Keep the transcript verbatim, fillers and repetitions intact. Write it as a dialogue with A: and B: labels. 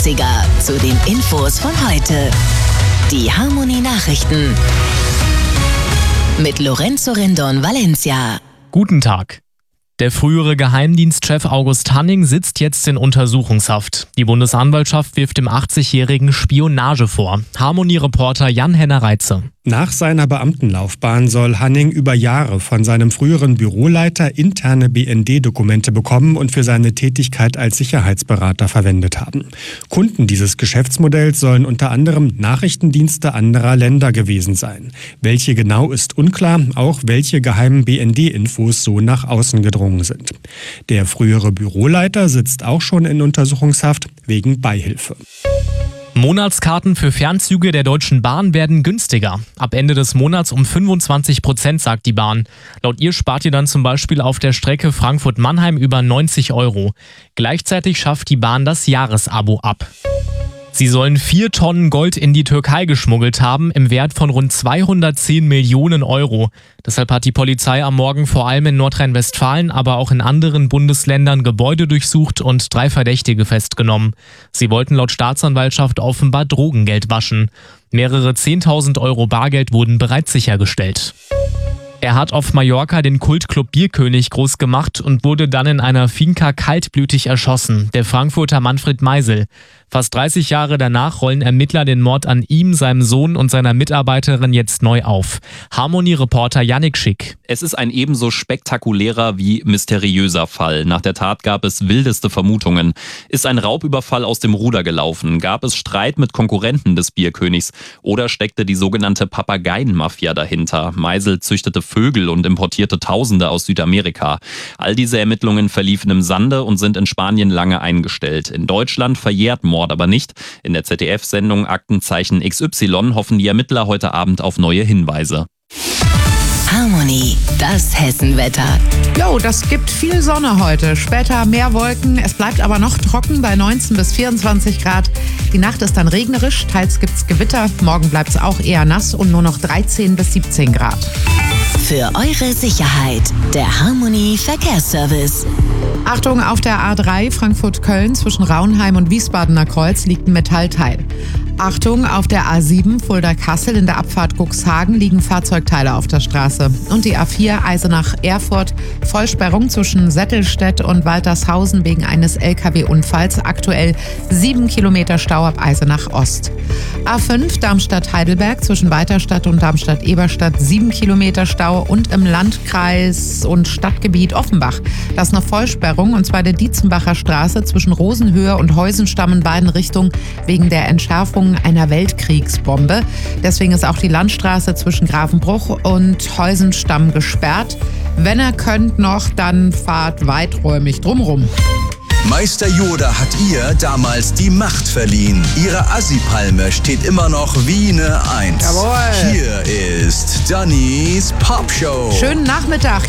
A: neunziger zu den Infos von heute. Die Harmony Nachrichten mit Lorenzo Rendon Valencia.
B: Guten Tag. Der frühere Geheimdienstchef August Hanning sitzt jetzt in Untersuchungshaft. Die Bundesanwaltschaft wirft dem achtzigjährigen Spionage vor. Harmony-Reporter Jan-Henner Reitze.
C: Nach seiner Beamtenlaufbahn soll Hanning über Jahre von seinem früheren Büroleiter interne B N D-Dokumente bekommen und für seine Tätigkeit als Sicherheitsberater verwendet haben. Kunden dieses Geschäftsmodells sollen unter anderem Nachrichtendienste anderer Länder gewesen sein. Welche genau ist unklar, auch welche geheimen B N D-Infos so nach außen gedrungen sind. Der frühere Büroleiter sitzt auch schon in Untersuchungshaft wegen Beihilfe.
B: Monatskarten für Fernzüge der Deutschen Bahn werden günstiger. Ab Ende des Monats um fünfundzwanzig Prozent, sagt die Bahn. Laut ihr spart ihr dann zum Beispiel auf der Strecke Frankfurt-Mannheim über neunzig Euro. Gleichzeitig schafft die Bahn das Jahresabo ab. Sie sollen vier Tonnen Gold in die Türkei geschmuggelt haben, im Wert von rund zweihundertzehn Millionen Euro. Deshalb hat die Polizei am Morgen vor allem in Nordrhein-Westfalen, aber auch in anderen Bundesländern Gebäude durchsucht und drei Verdächtige festgenommen. Sie wollten laut Staatsanwaltschaft offenbar Drogengeld waschen. Mehrere zehntausend Euro Bargeld wurden bereits sichergestellt. Er hat auf Mallorca den Kultclub Bierkönig groß gemacht und wurde dann in einer Finca kaltblütig erschossen, der Frankfurter Manfred Meisel. Fast dreißig Jahre danach rollen Ermittler den Mord an ihm, seinem Sohn und seiner Mitarbeiterin jetzt neu auf. Harmony-Reporter Yannick Schick.
D: Es ist ein ebenso spektakulärer wie mysteriöser Fall. Nach der Tat gab es wildeste Vermutungen. Ist ein Raubüberfall aus dem Ruder gelaufen? Gab es Streit mit Konkurrenten des Bierkönigs? Oder steckte die sogenannte Papageienmafia dahinter? Meisel züchtete Vögel und importierte Tausende aus Südamerika. All diese Ermittlungen verliefen im Sande und sind in Spanien lange eingestellt. In Deutschland verjährt Mord aber nicht. In der Z D F-Sendung Aktenzeichen X Y hoffen die Ermittler heute Abend auf neue Hinweise.
A: Harmony, das Hessenwetter.
E: Jo, das gibt viel Sonne heute. Später mehr Wolken. Es bleibt aber noch trocken bei neunzehn bis vierundzwanzig Grad. Die Nacht ist dann regnerisch. Teils gibt's Gewitter. Morgen bleibt's auch eher nass und nur noch dreizehn bis siebzehn Grad.
A: Für eure Sicherheit, der Harmony Verkehrsservice.
E: Achtung, auf der A drei Frankfurt-Köln zwischen Raunheim und Wiesbadener Kreuz liegt ein Metallteil. Achtung, auf der A sieben Fulda-Kassel in der Abfahrt Cuxhagen liegen Fahrzeugteile auf der Straße. Und die A vier Eisenach-Erfurt, Vollsperrung zwischen Settelstedt und Waltershausen wegen eines L K W-Unfalls. Aktuell sieben Kilometer Stau ab Eisenach-Ost. A fünf Darmstadt-Heidelberg zwischen Weiterstadt und Darmstadt-Eberstadt sieben Kilometer Stau und im Landkreis und Stadtgebiet Offenbach. Das ist eine Vollsperrung und zwar der Dietzenbacher Straße zwischen Rosenhöhe und Heusenstamm in beiden Richtungen wegen der Entschärfung einer Weltkriegsbombe. Deswegen ist auch die Landstraße zwischen Grafenbruch und Heusenstamm gesperrt. Wenn ihr könnt noch, dann fahrt weiträumig drumrum.
F: Meister Yoda hat ihr damals die Macht verliehen. Ihre Assi-Palme steht immer noch wie eine Eins.
E: Jawohl.
F: Hier ist Dannys Popshow.
E: Schönen Nachmittag.